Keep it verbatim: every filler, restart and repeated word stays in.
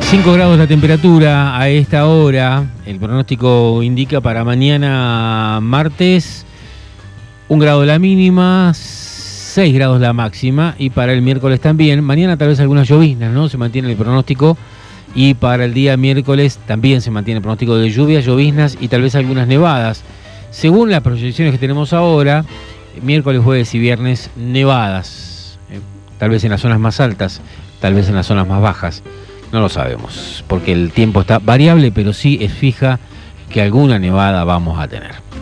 cinco grados la temperatura a esta hora. El pronóstico indica para mañana martes un grado la mínima, seis grados la máxima, y para el miércoles también. Mañana tal vez algunas lloviznas, ¿no? Se mantiene el pronóstico, y para el día miércoles también se mantiene el pronóstico de lluvias, lloviznas y tal vez algunas nevadas. Según las proyecciones que tenemos ahora, miércoles, jueves y viernes nevadas, eh, tal vez en las zonas más altas, tal vez en las zonas más bajas. No lo sabemos, porque el tiempo está variable, pero sí es fija que alguna nevada vamos a tener.